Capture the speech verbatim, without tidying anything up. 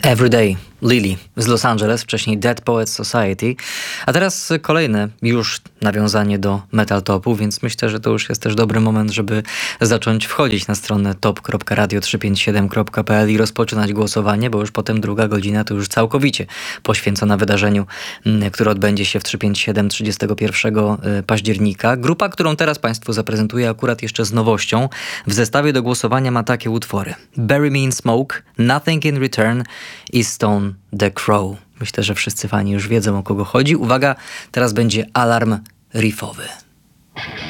Everyday, Lily z Los Angeles, wcześniej Dead Poets Society, a teraz kolejne już nawiązanie do Metal Topu, więc myślę, że to już jest też dobry moment, żeby zacząć wchodzić na stronę top kropka radio trzysta pięćdziesiąt siedem kropka p l i rozpoczynać głosowanie, bo już potem druga godzina to już całkowicie poświęcona wydarzeniu, które odbędzie się w trzysta pięćdziesiąt siedem trzydziestego pierwszego października. Grupa, którą teraz Państwu zaprezentuję akurat jeszcze z nowością, w zestawie do głosowania ma takie utwory: Bury Me in Smoke, Nothing in Return i Stone the Crow. Myślę, że wszyscy fani już wiedzą, o kogo chodzi. Uwaga, teraz będzie alarm riffowy.